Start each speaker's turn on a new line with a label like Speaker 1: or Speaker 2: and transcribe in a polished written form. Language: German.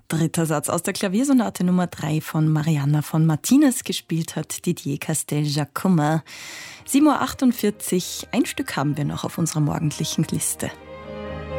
Speaker 1: Dritter Satz aus der Klaviersonate Nummer 3 von Marianna von Martinez, gespielt hat Didier Castel-Jacquemin. 7.48 Uhr, ein Stück haben wir noch auf unserer morgendlichen Liste.